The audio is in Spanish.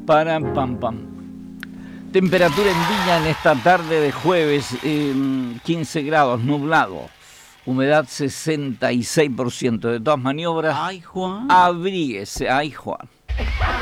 Param, pam, pam. Temperatura en Viña en esta tarde de jueves, 15 grados, nublado. Humedad 66%. De todas maniobras, Ay, Juan. abríguese. Ay, Juan.